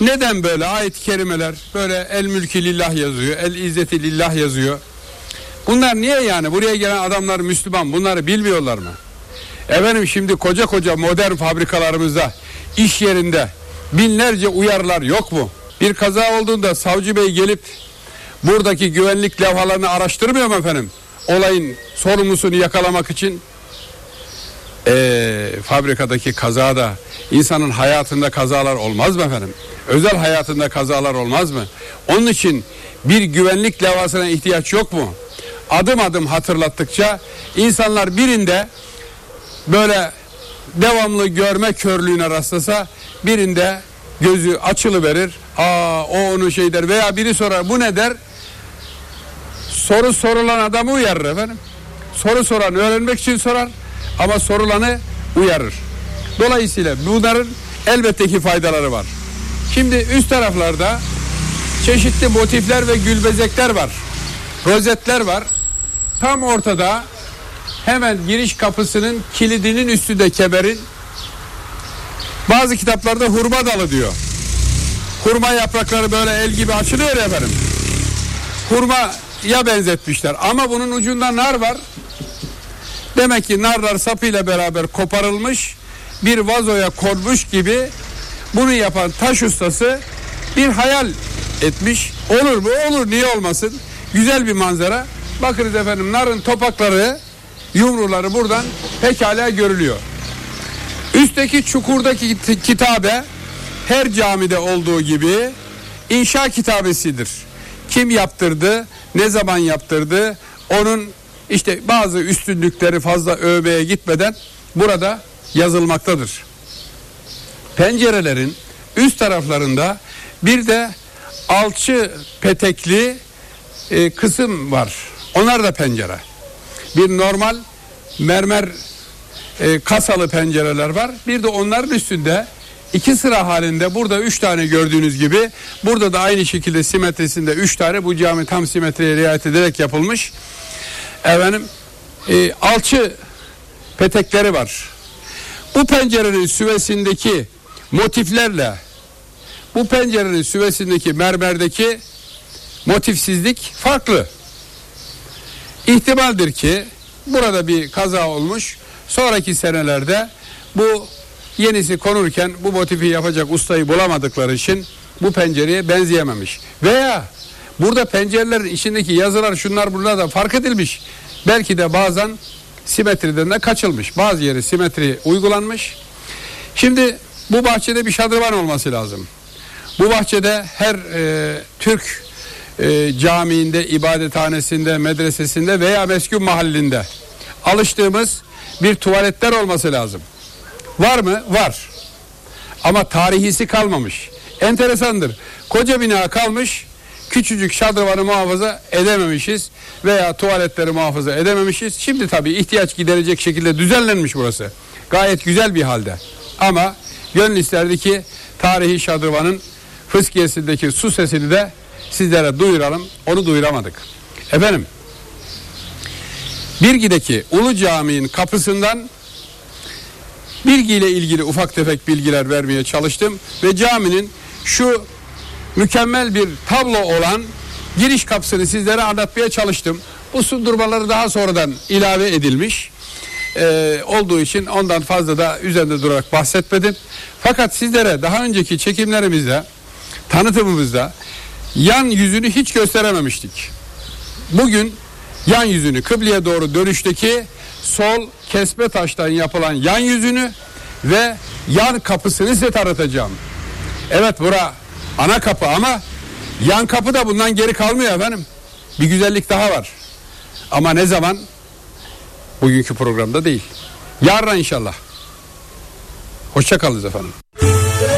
Neden böyle ayet-i kerimeler böyle el mülkü lillah yazıyor, el izzeti lillah yazıyor? Bunlar niye yani? Buraya gelen adamlar Müslüman, bunları bilmiyorlar mı? Efendim şimdi koca koca modern fabrikalarımızda, iş yerinde binlerce uyarılar yok mu? Bir kaza olduğunda savcı bey gelip buradaki güvenlik levhalarını araştırmıyor mu efendim? Olayın sorumlusunu yakalamak için. Fabrikadaki kazada insanın hayatında kazalar olmaz mı efendim? Özel hayatında kazalar olmaz mı? Onun için bir güvenlik levhasına ihtiyaç yok mu? Adım adım hatırlattıkça insanlar birinde böyle devamlı görme körlüğüne rastlasa birinde gözü açılıverir. O onu şey der veya biri sorar bu ne der? Soru sorulan adamı uyarır efendim. Soru soran öğrenmek için sorar ama sorulanı uyarır. Dolayısıyla bunların elbette ki faydaları var. Şimdi üst taraflarda çeşitli motifler ve gülbezekler var. Rozetler var. Tam ortada hemen giriş kapısının kilidinin üstünde kemerin bazı kitaplarda hurma dalı diyor. Hurma yaprakları böyle el gibi açılıyor ya efendim. Hurmaya benzetmişler ama bunun ucunda nar var. Demek ki narlar sapıyla beraber koparılmış, bir vazoya konmuş gibi bunu yapan taş ustası bir hayal etmiş. Olur mu? Olur, niye olmasın? Güzel bir manzara. Bakınız efendim narın topakları, yumruları buradan pekala görülüyor. Üstteki çukurdaki kitabe her camide olduğu gibi inşa kitabesidir. Kim yaptırdı, ne zaman yaptırdı, onun işte bazı üstünlükleri fazla övmeye gitmeden burada yazılmaktadır. Pencerelerin üst taraflarında bir de alçı petekli kısım var. Onlar da pencere. Bir normal mermer kasalı pencereler var. Bir de onların üstünde iki sıra halinde burada 3 tane gördüğünüz gibi burada da aynı şekilde simetrisinde 3 tane, bu cami tam simetriye riayet ederek yapılmış. Efendim alçı petekleri var. Bu pencerenin süvesindeki motiflerle bu pencerenin süvesindeki mermerdeki motifsizlik farklı. İhtimaldir ki burada bir kaza olmuş. Sonraki senelerde bu yenisi konurken bu motifi yapacak ustayı bulamadıkları için bu pencereye benzeyememiş. Veya burada pencerelerin içindeki yazılar şunlar bunlar da fark edilmiş. Belki de bazen simetriden de kaçılmış. Bazı yeri simetri uygulanmış. Şimdi bu bahçede bir şadırvan olması lazım. Bu bahçede her Türk camiinde, ibadethanesinde, medresesinde veya meskun mahallinde alıştığımız bir tuvaletler olması lazım. Var mı? Var. Ama tarihisi kalmamış. Enteresandır. Koca bina kalmış, küçücük şadırvanı muhafaza edememişiz veya tuvaletleri muhafaza edememişiz. Şimdi tabii ihtiyaç giderecek şekilde düzenlenmiş burası. Gayet güzel bir halde. Ama gönül isterdi ki tarihi şadırvanın fıskiyesindeki su sesini de sizlere duyuralım. Onu duyuramadık. Efendim, Birgi'deki Ulu Cami'nin kapısından Birgi ile ilgili ufak tefek bilgiler vermeye çalıştım ve caminin şu mükemmel bir tablo olan giriş kapısını sizlere anlatmaya çalıştım. Bu sundurmaları daha sonradan ilave edilmiş olduğu için ondan fazla da üzerinde durarak bahsetmedim. Fakat sizlere daha önceki çekimlerimizde, tanıtımımızda yan yüzünü hiç gösterememiştik. Bugün yan yüzünü, kıbleye doğru dönüşteki sol kesme taştan yapılan yan yüzünü ve yan kapısını size tanıtacağım. Evet, bura ana kapı ama yan kapı da bundan geri kalmıyor efendim. Bir güzellik daha var. Ama ne zaman? Bugünkü programda değil. Yarın inşallah. Hoşça kalınız efendim.